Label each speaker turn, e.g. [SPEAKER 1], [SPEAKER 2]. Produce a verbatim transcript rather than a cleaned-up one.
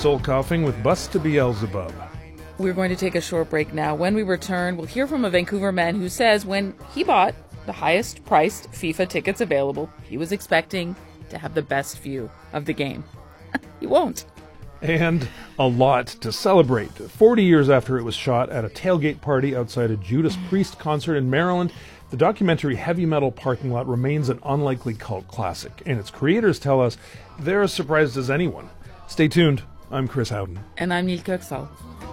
[SPEAKER 1] Soul Coughing with Bus to Beelzebub.
[SPEAKER 2] We're going to take a short break now. When we return, we'll hear from a Vancouver man who says when he bought the highest priced FIFA tickets available, he was expecting to have the best view of the game. He won't.
[SPEAKER 1] And a lot to celebrate. forty years after it was shot at a tailgate party outside a Judas Priest concert in Maryland, the documentary Heavy Metal Parking Lot remains an unlikely cult classic, and its creators tell us they're as surprised as anyone. Stay tuned. I'm Chris Howden.
[SPEAKER 2] And I'm Neil Kirksall.